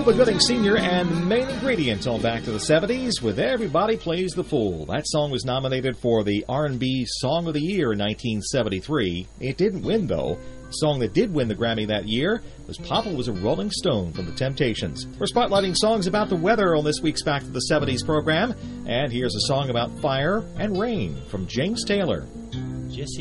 Cuba Gooding Sr. and the main ingredient on Back to the 70s with Everybody Plays the Fool. That song was nominated for the R&B Song of the Year in 1973. It didn't win, though. The song that did win the Grammy that year was Papa Was a Rolling Stone from the Temptations. We're spotlighting songs about the weather on this week's Back to the 70s program. And here's a song about fire and rain from James Taylor. Jesse